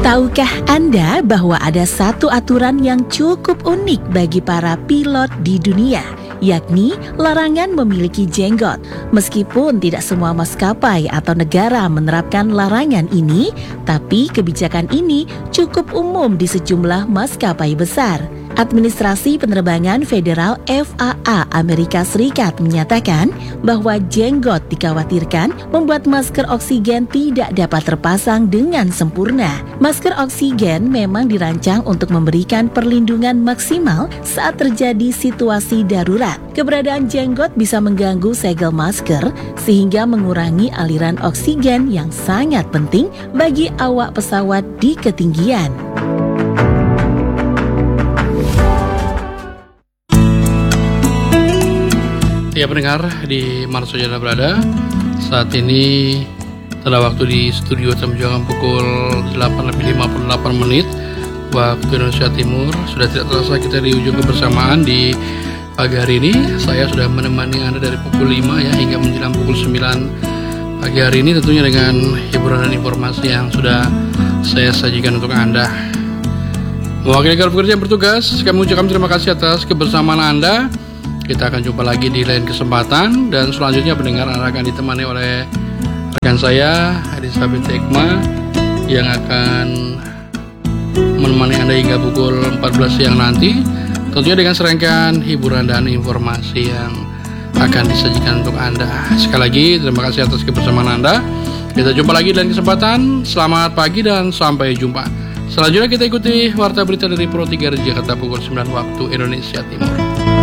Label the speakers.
Speaker 1: Tahukah Anda bahwa ada satu aturan yang cukup unik bagi para pilot di dunia, yakni larangan memiliki jenggot. Meskipun tidak semua maskapai atau negara menerapkan larangan ini, tapi kebijakan ini cukup umum di sejumlah maskapai besar. Administrasi Penerbangan Federal FAA Amerika Serikat menyatakan bahwa jenggot dikhawatirkan membuat masker oksigen tidak dapat terpasang dengan sempurna. Masker oksigen memang dirancang untuk memberikan perlindungan maksimal saat terjadi situasi darurat. Keberadaan jenggot bisa mengganggu segel masker sehingga mengurangi aliran oksigen yang sangat penting bagi awak pesawat di ketinggian.
Speaker 2: Ya pendengar, di mana saja Anda berada, saat ini telah waktu di studio jam pukul 8:58 waktu Indonesia Timur. Sudah tidak terasa kita di ujung kebersamaan di pagi hari ini. Saya sudah menemani Anda dari pukul 5 hingga menjelang pukul 9 pagi hari ini, tentunya dengan hiburan dan informasi yang sudah saya sajikan untuk Anda. Mewakili pekerja yang bertugas, kami ucapkan terima kasih atas kebersamaan Anda. Kita akan jumpa lagi di lain kesempatan, dan selanjutnya pendengar Anda akan ditemani oleh rekan saya Elizabeth Ekma yang akan menemani Anda hingga pukul 14 siang nanti, tentunya dengan serangkaian hiburan dan informasi yang akan disajikan untuk Anda. Sekali lagi terima kasih atas kebersamaan Anda. Kita jumpa lagi di lain kesempatan. Selamat pagi dan sampai jumpa. Selanjutnya kita ikuti warta berita dari Pro 3 Jakarta pukul 9 waktu Indonesia Timur.